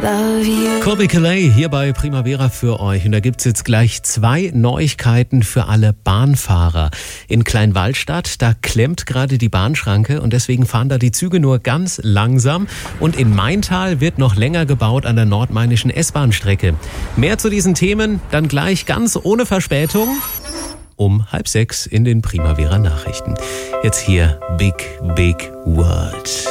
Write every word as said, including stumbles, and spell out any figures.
love you. Colby Calais hier bei Primavera für euch. Und da gibt's jetzt gleich zwei Neuigkeiten für alle Bahnfahrer. In Kleinwallstadt, da klemmt gerade die Bahnschranke und deswegen fahren da die Züge nur ganz langsam. Und in Maintal wird noch länger gebaut an der nordmainischen S-Bahn-Strecke. Mehr zu diesen Themen dann gleich ganz ohne Verspätung um halb sechs in den Primavera Nachrichten. Jetzt hier Big Big World.